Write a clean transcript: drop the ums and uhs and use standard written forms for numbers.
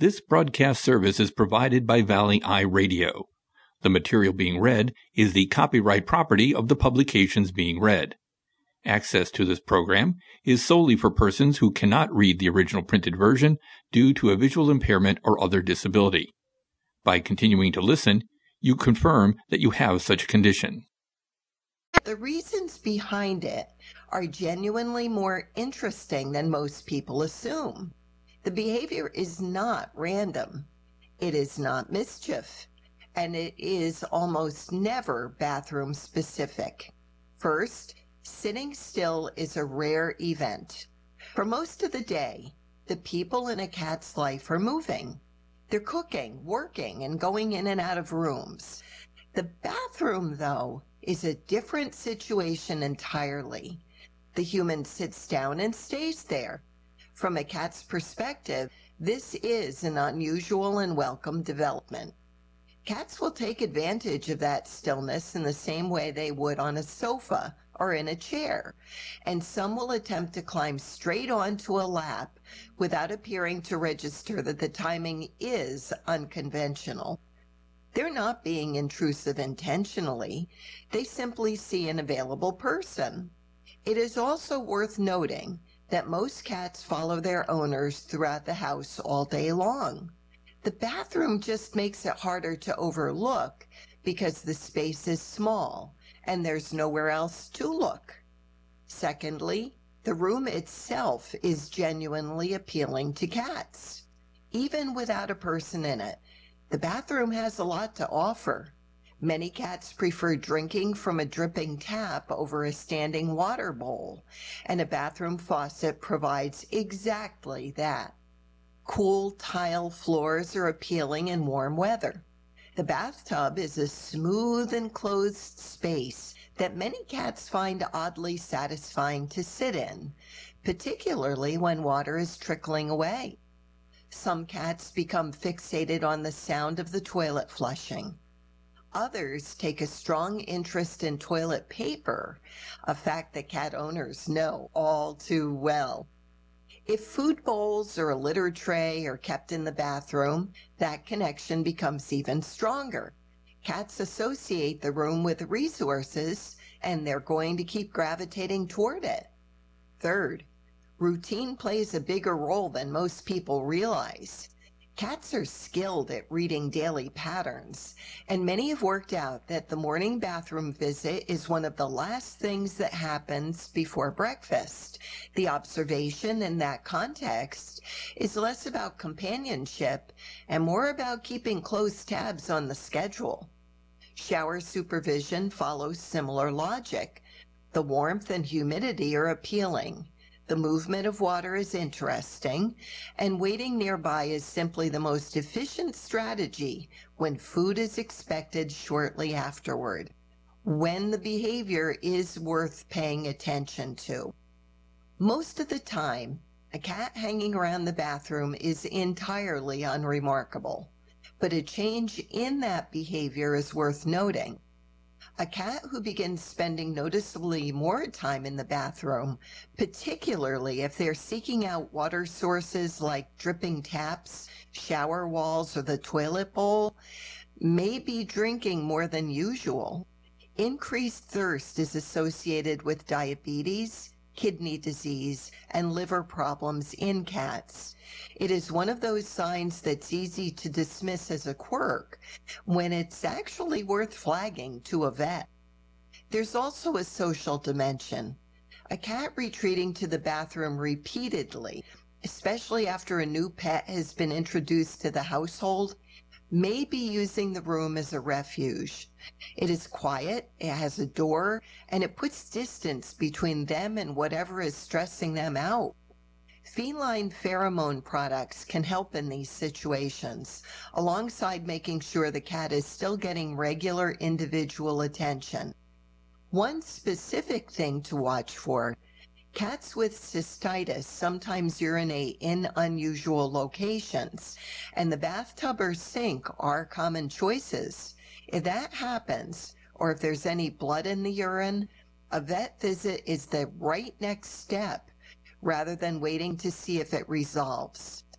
This broadcast service is provided by Valley Eye Radio. The material being read is the copyright property of the publications being read. Access to this program is solely for persons who cannot read the original printed version due to a visual impairment or other disability. By continuing to listen, you confirm that you have such a condition. The reasons behind it are genuinely more interesting than most people assume. The behavior is not random. It is not mischief, and it is almost never bathroom specific. First, sitting still is a rare event. For most of the day, the people in a cat's life are moving. They're cooking, working, and going in and out of rooms. The bathroom, though, is a different situation entirely. The human sits down and stays there. From a cat's perspective, this is an unusual and welcome development. Cats will take advantage of that stillness in the same way they would on a sofa or in a chair, and some will attempt to climb straight onto a lap without appearing to register that the timing is unconventional. They're not being intrusive intentionally. They simply see an available person. It is also worth noting that most cats follow their owners throughout the house all day long. The bathroom just makes it harder to overlook because the space is small and there's nowhere else to look. Secondly, the room itself is genuinely appealing to cats. Even without a person in it, the bathroom has a lot to offer. Many cats prefer drinking from a dripping tap over a standing water bowl, and a bathroom faucet provides exactly that. Cool tile floors are appealing in warm weather. The bathtub is a smooth enclosed space that many cats find oddly satisfying to sit in, particularly when water is trickling away. Some cats become fixated on the sound of the toilet flushing. Others take a strong interest in toilet paper, a fact that cat owners know all too well. If food bowls or a litter tray are kept in the bathroom, that connection becomes even stronger. Cats associate the room with resources, and they're going to keep gravitating toward it. Third, routine plays a bigger role than most people realize. Cats are skilled at reading daily patterns, and many have worked out that the morning bathroom visit is one of the last things that happens before breakfast. The observation in that context is less about companionship and more about keeping close tabs on the schedule. Shower supervision follows similar logic. The warmth and humidity are appealing. The movement of water is interesting, and waiting nearby is simply the most efficient strategy when food is expected shortly afterward, when the behavior is worth paying attention to. Most of the time, a cat hanging around the bathroom is entirely unremarkable, but a change in that behavior is worth noting. A cat who begins spending noticeably more time in the bathroom, particularly if they're seeking out water sources like dripping taps, shower walls, or the toilet bowl, may be drinking more than usual. Increased thirst is associated with diabetes, kidney disease, and liver problems in cats. It is one of those signs that's easy to dismiss as a quirk when it's actually worth flagging to a vet. There's also a social dimension. A cat retreating to the bathroom repeatedly, especially after a new pet has been introduced to the household, may be using the room as a refuge. It is quiet, it has a door, and it puts distance between them and whatever is stressing them out. Feline pheromone products can help in these situations, alongside making sure the cat is still getting regular individual attention. One specific thing to watch for: cats with cystitis sometimes urinate in unusual locations, and the bathtub or sink are common choices. If that happens, or if there's any blood in the urine, a vet visit is the right next step rather than waiting to see if it resolves.